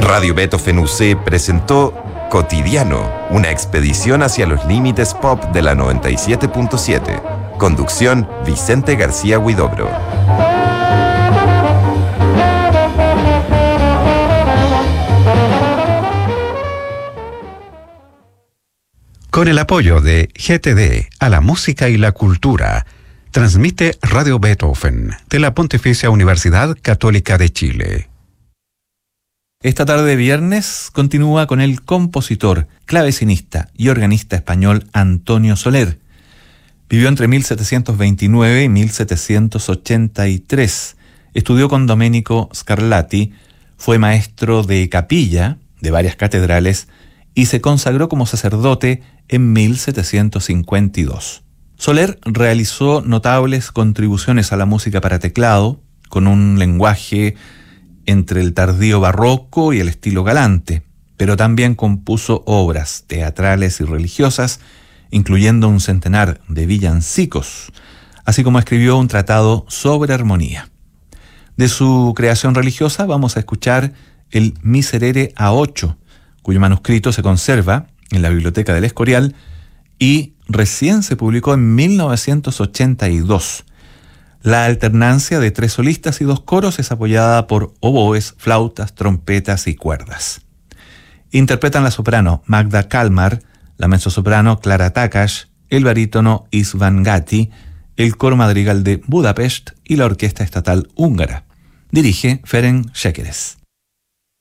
Radio Beethoven UC presentó Cotidiano, una expedición hacia los límites pop de la 97.7. Conducción, Vicente García Huidobro. Con el apoyo de GTD a la música y la cultura, transmite Radio Beethoven de la Pontificia Universidad Católica de Chile. Esta tarde de viernes continúa con el compositor, clavecinista y organista español Antonio Soler. Vivió entre 1729 y 1783. Estudió con Domenico Scarlatti, fue maestro de capilla de varias catedrales y se consagró como sacerdote en 1752. Soler realizó notables contribuciones a la música para teclado, con un lenguaje entre el tardío barroco y el estilo galante, pero también compuso obras teatrales y religiosas, incluyendo un centenar de villancicos, así como escribió un tratado sobre armonía. De su creación religiosa vamos a escuchar el Miserere a 8, cuyo manuscrito se conserva en la Biblioteca del Escorial y recién se publicó en 1982. La alternancia de 3 solistas y 2 coros es apoyada por oboes, flautas, trompetas y cuerdas. Interpretan la soprano Magda Kalmar, la mezzosoprano Clara Takacs, el barítono István Gatti, el coro madrigal de Budapest y la orquesta estatal húngara. Dirige Ferenc Sekeres.